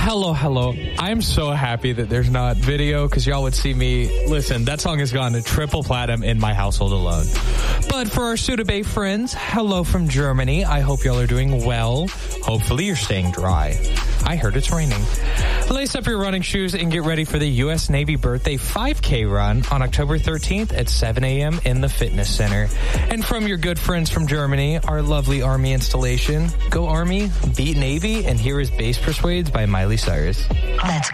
Hello. I'm so happy that there's not video because y'all would see me. Listen, that song has gone to triple platinum in my household alone. But for our Sudabay friends, hello from Germany. I hope y'all are doing well. Hopefully you're staying dry. I heard it's raining. Lace up your running shoes and get ready for the U.S. Navy birthday 5K run on October 13th at 7 a.m. in the Fitness Center. And from your good friends from Germany, our lovely Army installation. Go Army, beat Navy, and here is Bass Persuades by Miley Cyrus. Let's